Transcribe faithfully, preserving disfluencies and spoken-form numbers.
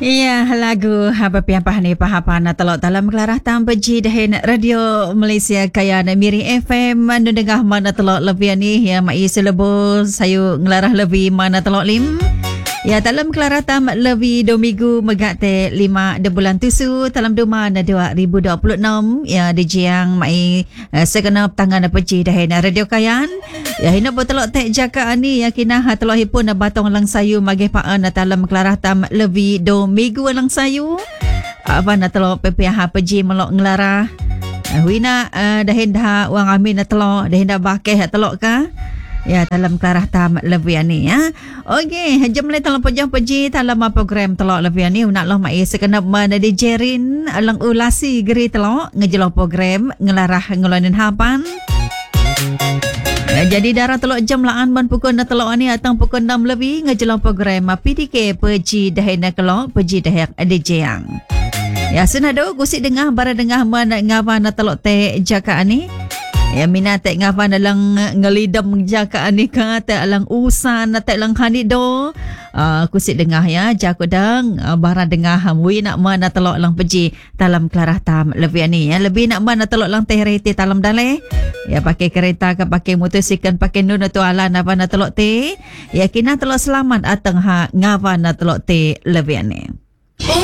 Ya, lagu apa piapa ni pahapa na telok dalam kelarah tam beji dahin radio Malaysia kaya na miri F M anu dengah mana telok lebih ni ya mai selebo sayu ngelarah lebih mana telok lim. Ya dalam kelarah tam lebih dua minggu megate lima de bulan tusu dalam dua na dua ribu dua puluh enam ya di jiang mai uh, segenap tangan beji dahin radio kayan. Ya hina betelok tek jaka ani ya kina telok hipun na batong lang sayu magih paan na dalam kelarah tam lebih dua minggu lang sayu apa na telok P P H peji melok ngelarah huina uh, dahin dah wang amin na telok dahin dah bakeh telok ka ya dalam kelarah tam lebih ani ya. Okey, jom le telok pejang peji dalam program telok lebih ani nak loh mai sekenap mana di jerin alang ulasi geri telok ngejeloh program ngelarah ngelonin hapan. Ya, jadi darah telok jam laan ban pukul na telok ni atang pukul enam lebih ngejeloh program P D K peji dahin na kelok peji dahin di jeang. Ya senado gusik dengah bara dengah mana ngapa na telok te jaka ani. Ya mina tak ngapa dalang ngelidam jaka ani ka tak lang usan tak lang hanido uh, kusik dengah ya jako dang uh, bara dengah hamui nak mana telok lang peji dalam kelarah tam lebih ani ya lebih nak mana telok lang teh reti dalam dale ya pakai kereta ke pakai motosikal pakai nun tu ala napa na telok te ya kina telok selamat atang ha ngapa na telok te lebih ani.